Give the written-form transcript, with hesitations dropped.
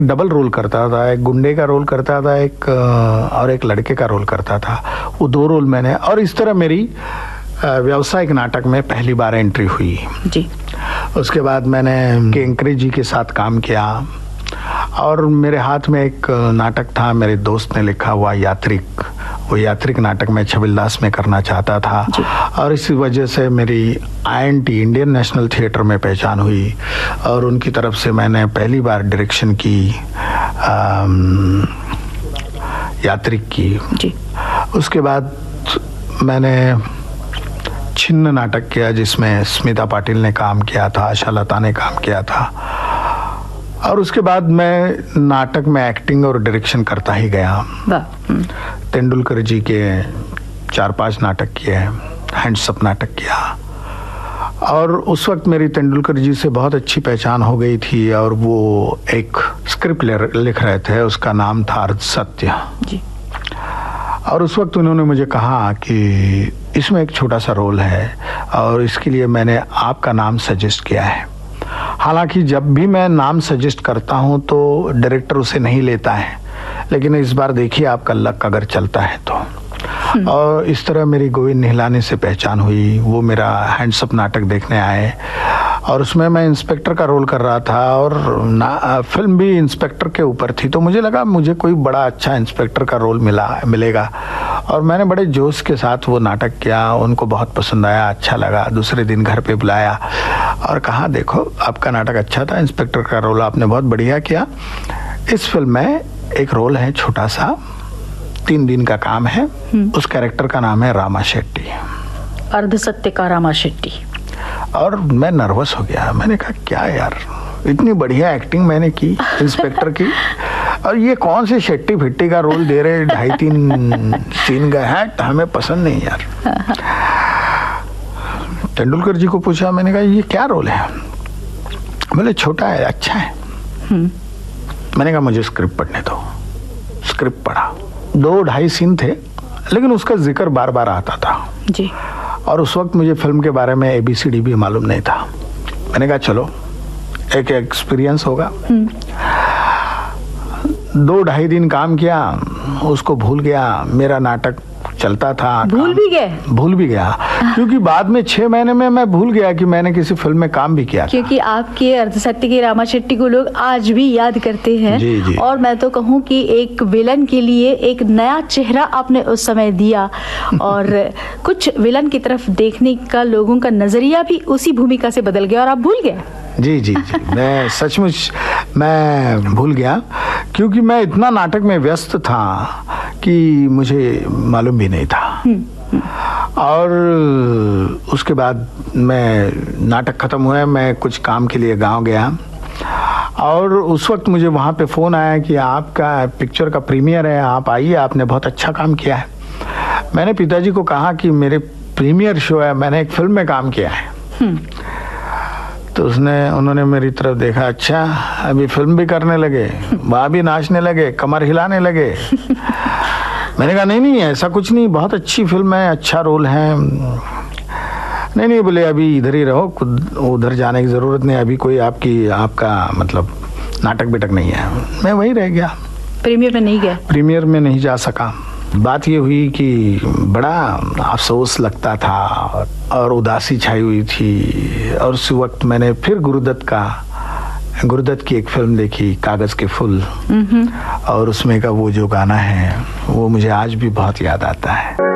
Double role करता था, एक गुंडे का रोल करता था, और एक लड़के का रोल करता था। वो 2 रोल मैंने, और इस तरह मेरी व्यावसायिक नाटक में पहली बार एंट्री हुई जी। उसके बाद मैंने केंकरे जी के साथ काम किया, और मेरे हाथ में एक नाटक था, मेरे दोस्त ने लिखा हुआ यात्रिक। वो यात्रिक नाटक मैं छबिलदास में करना चाहता था, और इसी वजह से मेरी INT इंडियन नेशनल थिएटर में पहचान हुई, और उनकी तरफ से मैंने पहली बार डायरेक्शन की यात्रिक की जी। उसके बाद मैंने छिन्न नाटक किया, जिसमें स्मिता पाटिल ने काम किया था, आशा लता ने काम किया था, और उसके बाद मैं नाटक में एक्टिंग और डायरेक्शन करता ही गया। तेंदुलकर जी के 4-5 नाटक किए, हैंड्सअप नाटक किया, और उस वक्त मेरी तेंदुलकर जी से बहुत अच्छी पहचान हो गई थी, और वो एक स्क्रिप्ट लिख रहे थे, उसका नाम था अर्ध सत्य जी। और उस वक्त उन्होंने मुझे कहा कि इसमें एक छोटा सा रोल है, और इसके लिए मैंने आपका नाम सजेस्ट किया है। हालांकि जब भी मैं नाम सजेस्ट करता हूं तो डायरेक्टर उसे नहीं लेता है, लेकिन इस बार देखिए आपका लक अगर चलता है तो। और इस तरह मेरी गोविंद निहलानी से पहचान हुई। वो मेरा हैंड्सअप नाटक देखने आए, और उसमें मैं इंस्पेक्टर का रोल कर रहा था, और फिल्म भी इंस्पेक्टर के ऊपर थी, तो मुझे लगा मुझे कोई बड़ा अच्छा इंस्पेक्टर का रोल मिलेगा, और मैंने बड़े जोश के साथ वो नाटक किया। उनको बहुत पसंद आया, अच्छा लगा। दूसरे दिन घर पे बुलाया और कहा, देखो आपका नाटक अच्छा था, इंस्पेक्टर का रोल आपने बहुत बढ़िया किया। इस फिल्म में एक रोल है छोटा सा, 3 दिन का काम है। उस कैरेक्टर का नाम है रामा शेट्टी, अर्ध सत्य का रामा शेट्टी। और मैं नर्वस हो गया। मैंने कहा क्या यार, इतनी बढ़िया एक्टिंग मैंने की इंस्पेक्टर की, और ये कौन से शेट्टी फिट्टी का रोल दे रहे, 2.5-3 सीन का है, हमें पसंद नहीं यार। तेंदुलकर जी को पूछा, मैंने कहा ये क्या रोल है? बोले छोटा है, अच्छा है। मैंने कहा मुझे स्क्रिप्ट पढ़ने दो। स्क्रिप्ट पढ़ा, 2-2.5 सीन थे, लेकिन उसका जिक्र बार बार आता था जी। और उस वक्त मुझे फिल्म के बारे में ABCD भी मालूम नहीं था। मैंने कहा चलो एक एक्सपीरियंस होगा। 2-2.5 दिन काम किया, उसको भूल गया। मेरा नाटक चलता था, भूल भी गया क्योंकि बाद में 6 महीने में मैं भूल गया कि मैंने किसी फिल्म में काम भी किया, क्योंकि आपके अर्ध सत्य के रामा शेट्टी को लोग आज भी याद करते हैं जी। और मैं तो कहूँ कि एक विलन के लिए एक नया चेहरा आपने उस समय दिया, और कुछ विलन की तरफ देखने का लोगों का नजरिया भी उसी भूमिका से बदल गया, और आप भूल गए। जी मैं सचमुच मैं भूल गया, क्योंकि मैं इतना नाटक में व्यस्त था कि मुझे मालूम भी नहीं था। और उसके बाद मैं नाटक खत्म हुआ, मैं कुछ काम के लिए गांव गया, और उस वक्त मुझे वहाँ पे फ़ोन आया कि आपका पिक्चर का प्रीमियर है, आप आइए, आपने बहुत अच्छा काम किया है। मैंने पिताजी को कहा कि मेरे प्रीमियर शो है, मैंने एक फिल्म में काम किया है। तो उन्होंने मेरी तरफ देखा, अच्छा अभी फिल्म भी करने लगे, वहाँ भी नाचने लगे, कमर हिलाने लगे। मैंने कहा नहीं ऐसा कुछ नहीं, बहुत अच्छी फिल्म है, अच्छा रोल है। नहीं बोले अभी इधर ही रहो, उधर जाने की जरूरत नहीं, अभी कोई आपका मतलब नाटक बिटक नहीं है। मैं वहीं रह गया, प्रीमियर में नहीं गया, प्रीमियर में नहीं जा सका। बात ये हुई कि बड़ा अफसोस लगता था और उदासी छाई हुई थी। और उस वक्त मैंने फिर गुरुदत्त की एक फिल्म देखी, कागज के फूल, और उसमें का वो जो गाना है वो मुझे आज भी बहुत याद आता है।